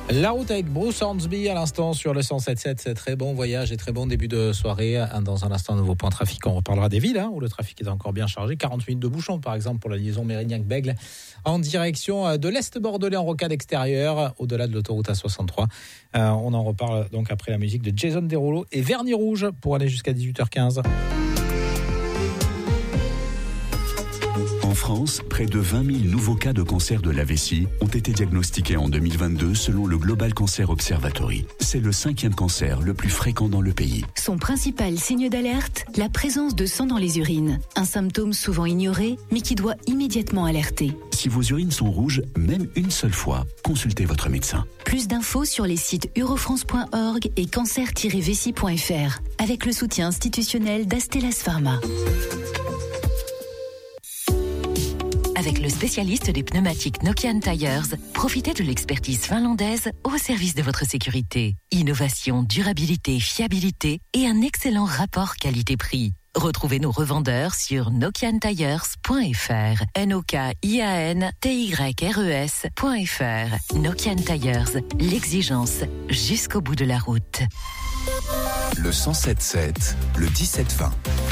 La route avec Bruce Hornsby à l'instant sur le 107.7. C'est très bon voyage et très bon début de soirée. Dans un instant, nouveau point trafic. On reparlera des villes où le trafic est encore bien chargé. 40 minutes de bouchon, par exemple, pour la liaison Mérignac-Bègles en direction de l'Est bordelais en rocade extérieure, au-delà de l'autoroute A63. On en reparle donc après la musique de Jason Derulo et Vernis Rouge pour aller jusqu'à 18h15. En France, près de 20 000 nouveaux cas de cancer de la vessie ont été diagnostiqués en 2022 selon le Global Cancer Observatory. C'est le 5e cancer le plus fréquent dans le pays. Son principal signe d'alerte, la présence de sang dans les urines. Un symptôme souvent ignoré, mais qui doit immédiatement alerter. Si vos urines sont rouges, même une seule fois, consultez votre médecin. Plus d'infos sur les sites eurofrance.org et cancer-vessie.fr, avec le soutien institutionnel d'Astellas Pharma. Avec le spécialiste des pneumatiques Nokian Tires, profitez de l'expertise finlandaise au service de votre sécurité. Innovation, durabilité, fiabilité et un excellent rapport qualité-prix. Retrouvez nos revendeurs sur nokiantires.fr. NOKIANTYRES.fr. Nokian Tires, l'exigence jusqu'au bout de la route. Le 107.7, le 17-20.